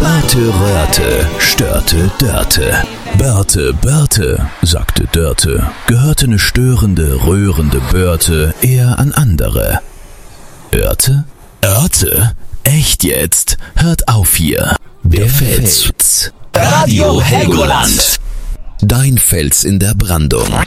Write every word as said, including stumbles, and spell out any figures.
Börte Röhrte störte Dörte. Börte, Börte, sagte Dörte, gehörte ne störende, rührende Börte eher an andere. Örte? Örte? Echt jetzt? Hört auf hier. Der Fels. Radio Helgoland. Dein Fels in der Brandung.